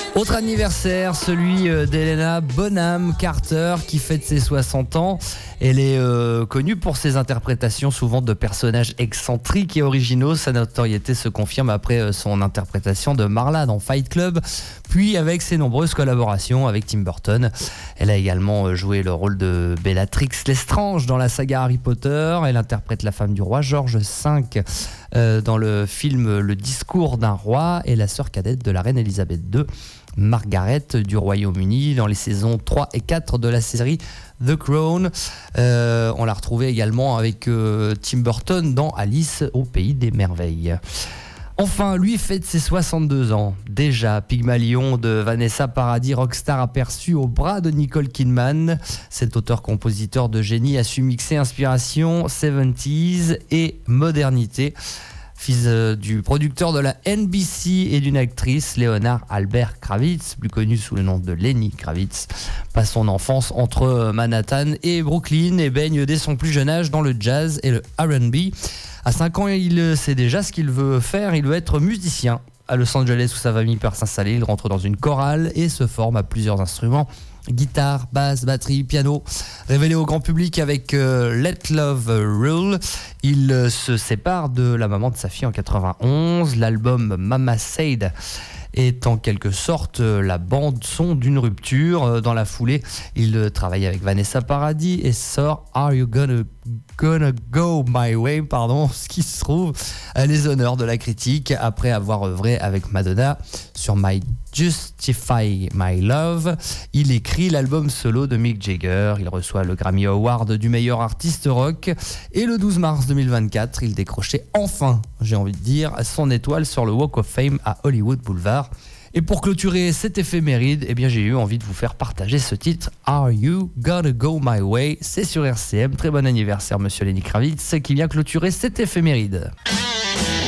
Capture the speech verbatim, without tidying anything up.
Autre anniversaire, celui d'Helena Bonham Carter qui fête ses soixante ans. Elle est euh, connue pour ses interprétations souvent de personnages excentriques et originaux. Sa notoriété se confirme après son interprétation de Marla dans Fight Club, puis avec ses nombreuses collaborations avec Tim Burton. Elle a également joué le rôle de Bellatrix Lestrange dans la saga Harry Potter. Elle interprète la femme du roi George cinq euh, dans le film Le discours d'un roi et la sœur cadette de la reine Elisabeth deux, Margaret du Royaume-Uni, dans les saisons trois et quatre de la série The Crown. Euh, on l'a retrouvée également avec euh, Tim Burton dans Alice au pays des merveilles. Enfin, lui fête ses soixante-deux ans. Déjà, Pygmalion de Vanessa Paradis, rockstar aperçu au bras de Nicole Kidman. Cet auteur-compositeur de génie a su mixer inspiration soixante-dix et modernité. Fils du producteur de la N B C et d'une actrice, Leonard Albert Kravitz, plus connu sous le nom de Lenny Kravitz, passe son enfance entre Manhattan et Brooklyn et baigne dès son plus jeune âge dans le jazz et le R and B. À cinq ans, il sait déjà ce qu'il veut faire, il veut être musicien. À Los Angeles, où sa famille part s'installer, il rentre dans une chorale et se forme à plusieurs instruments. Guitare, basse, batterie, piano. Révélé au grand public avec euh, Let Love Rule, il euh, se sépare de la maman de sa fille en quatre-vingt-onze. L'album Mama Said est en quelque sorte la bande-son d'une rupture. Dans la foulée, il travaille avec Vanessa Paradis et sort Are You Gonna, Gonna Go My Way, pardon, ce qui se trouve à les honneurs de la critique après avoir œuvré avec Madonna sur My Justify My Love. Il écrit l'album solo de Mick Jagger. Il reçoit le Grammy Award du meilleur artiste rock. Et le douze mars deux mille vingt-quatre, il décrochait enfin, j'ai envie de dire, son étoile sur le Walk of Fame à Hollywood Boulevard. Et pour clôturer cette éphéméride, eh bien, j'ai eu envie de vous faire partager ce titre, Are You Gonna Go My Way? C'est sur R C M. Très bon anniversaire, monsieur Lenny Kravitz, qui vient clôturer cette éphéméride.